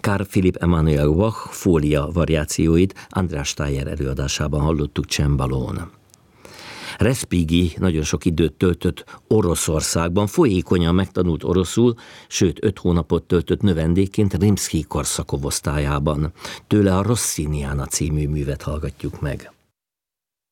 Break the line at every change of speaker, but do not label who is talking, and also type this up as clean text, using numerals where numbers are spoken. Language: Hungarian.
Carl Philipp Emanuel Bach fólia variációit András Steyer előadásában hallottuk csembalón. Respighi nagyon sok időt töltött Oroszországban, folyékonyan megtanult oroszul, sőt 5 hónapot töltött növendékként Rimszkij-Korszakov osztályában. Tőle a Rossziniana című művet hallgatjuk meg.